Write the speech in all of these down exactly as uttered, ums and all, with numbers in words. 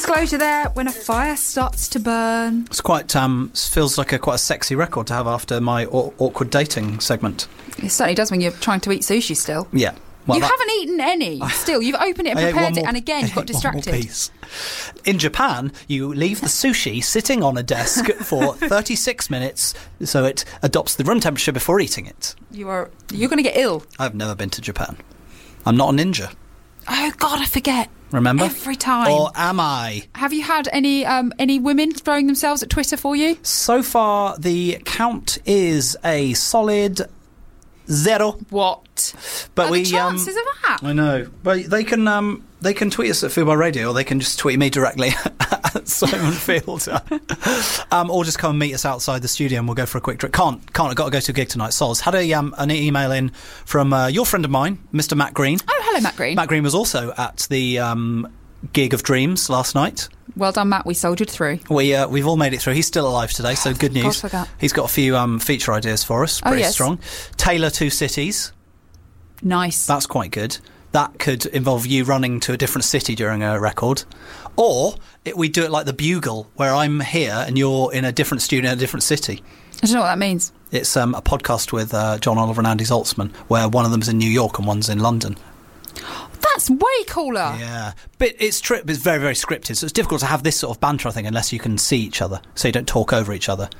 disclosure there, when a fire starts to burn. It's quite, um, feels like a quite a sexy record to have after my aw- awkward dating segment. It certainly does when you're trying to eat sushi still. Yeah. Well, you that, haven't eaten any. Still, you've opened it and I ate prepared one it, more- and again, you got distracted. One more piece. In Japan, you leave the sushi sitting on a desk for thirty-six minutes so it adopts the room temperature before eating it. You are, you're going to get ill. I've never been to Japan. I'm not a ninja. Oh, God, I forget. Remember? Every time. Or am I? Have you had any um, any women throwing themselves at Twitter for you? So far, the count is a solid zero. What? But What are we the chances um, of that? I know, but they can um, they can tweet us at Fubar Radio, or they can just tweet me directly at Simon Fielder, um, or just come and meet us outside the studio, and we'll go for a quick drink. Can't can't. I've got to go to a gig tonight. Sols had a um, an email in from uh, your friend of mine, Mister Matt Green. Oh, hello, Matt Green. Matt Green was also at the um, gig of dreams last night. Well done, Matt. We soldiered through. We uh, we've all made it through. He's still alive today, so good God news. for that. He's got a few um, feature ideas for us. Oh, Pretty yes. strong. Taylor Two Cities. Nice. That's quite good. That could involve you running to a different city during a record. Or it, we do it like the Bugle, where I'm here and you're in a different studio in a different city. I don't know what that means. It's um, a podcast with uh, John Oliver and Andy Zaltzman, where one of them's in New York and one's in London. That's way cooler. Yeah. But it's, tri- it's very, very scripted, so it's difficult to have this sort of banter, I think, unless you can see each other, so you don't talk over each other.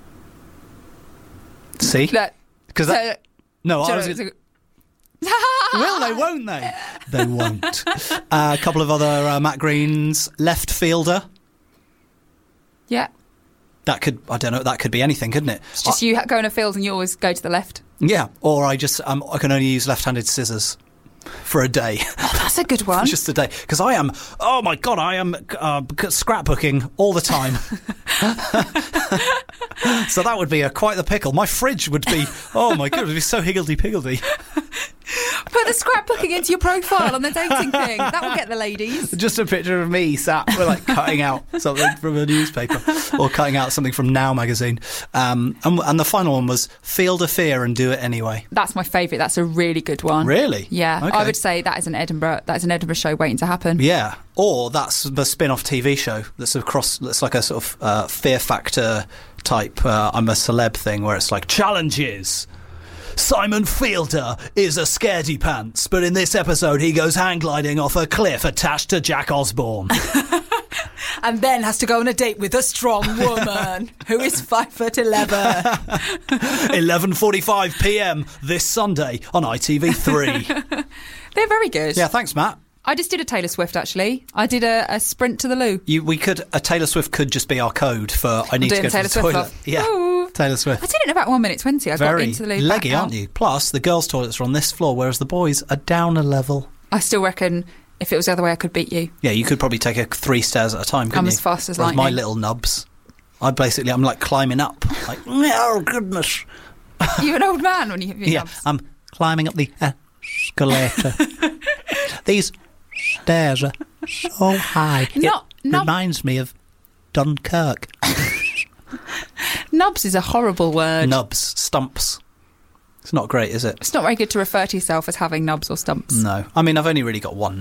See? That, Because that... No, I was... so, so, Will they, won't they? They won't. Uh, a couple of other uh, Matt Green's left fielder. yeah. That could, I don't know, that could be anything, couldn't it? It's just I- you go in a field and you always go to the left. Yeah, or I just, um, I can only use left-handed scissors for a day. Oh, that's a good one. Just a day. Because I am, oh my God, I am uh, scrapbooking all the time. So that would be a, quite the pickle. My fridge would be, oh my God, it would be so higgledy-piggledy. Put the scrapbooking into your profile on the dating thing. That will get the ladies. Just a picture of me sat, we're like cutting out something from a newspaper or cutting out something from Now magazine. Um, and, and the final one was Field of Fear and Do It Anyway. That's my favourite. That's a really good one. Really? Yeah. Okay. I would say that is an Edinburgh. That's an Edinburgh show waiting to happen. Yeah, or that's the spin-off T V show that's across. That's like a sort of uh, Fear Factor type. Uh, I'm a celeb thing where it's like challenges. Simon Fielder is a scaredy pants, but in this episode he goes hang gliding off a cliff attached to Jack Osborne. And then has to go on a date with a strong woman who is five foot eleven. eleven forty-five p.m. this Sunday on I T V three. They're very good. Yeah, thanks, Matt. I just did a Taylor Swift, actually. I did a, a sprint to the loo. You, we could a Taylor Swift could just be our code for I need to Doing go to Taylor the Swift toilet. off. Yeah, Ooh. Taylor Swift. I did it in about one minute twenty. I Very got into the loo. leggy, back aren't out. you? Plus, the girls' toilets are on this floor, whereas the boys are down a level. I still reckon if it was the other way, I could beat you. Yeah, you could probably take a three stairs at a time, couldn't I'm you? as fast as Whereas my lightning. little nubs, I basically, I'm like climbing up. Like, oh, goodness. You're an old man when you hit your Yeah, nubs. I'm climbing up the escalator. These stairs are so high. Not- it not- reminds me of Dunkirk. Nubs is a horrible word. Nubs, stumps. It's not great, is it? It's not very good to refer to yourself as having nubs or stumps. No. I mean, I've only really got one